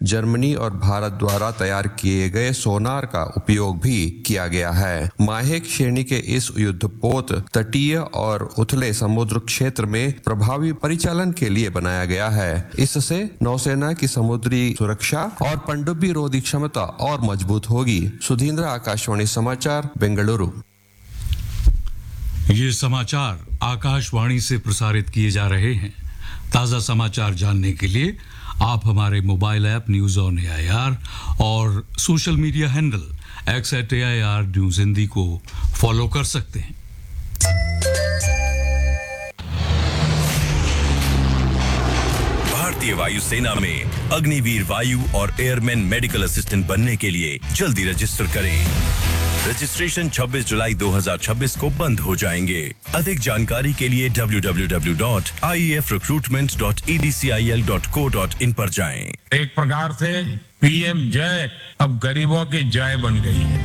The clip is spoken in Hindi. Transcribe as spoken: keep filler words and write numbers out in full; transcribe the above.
जर्मनी और भारत द्वारा तैयार किए गए सोनार का उपयोग भी किया गया है। माहेक श्रेणी के इस युद्धपोत तटीय और उथले समुद्र क्षेत्र में प्रभावी परिचालन के लिए बनाया गया है। इससे नौसेना की समुद्री सुरक्षा और पनडुब्बी रोधी क्षमता और मजबूत होगी। सुधींद्र, आकाशवाणी समाचार, बेंगलुरु। ये समाचार आकाशवाणी से प्रसारित किए जा रहे हैं। ताजा समाचार जानने के लिए आप हमारे mobile app news on AIR और social media handle x eight AIR news Hindi को फॉलो कर सकते हैं। भारतीय वायुसेना में अग्निवीर वायु और एयरमैन मेडिकल असिस्टेंट बनने के लिए जल्दी रजिस्टर करें। रजिस्ट्रेशन छब्बीस जुलाई दो हज़ार छब्बीस को बंद हो जाएंगे। अधिक जानकारी के लिए W W W dot I E F recruitment dot E D C I L dot co dot in पर जाएं। एक प्रकार से पीएम जय अब गरीबों की जय बन गई है।